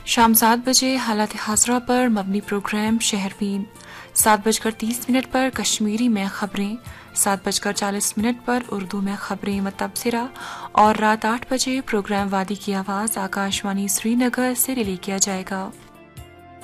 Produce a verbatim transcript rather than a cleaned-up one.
शाम सात बजे हालात हाजरा पर मबनी प्रोग्राम शहरवीन, सात बजकर तीस मिनट पर कश्मीरी में खबरें, सात बजकर चालीस मिनट पर उर्दू में खबरें मतबसिरा और रात आठ बजे प्रोग्राम वादी की आवाज़ आकाशवाणी श्रीनगर से रिले किया जाएगा।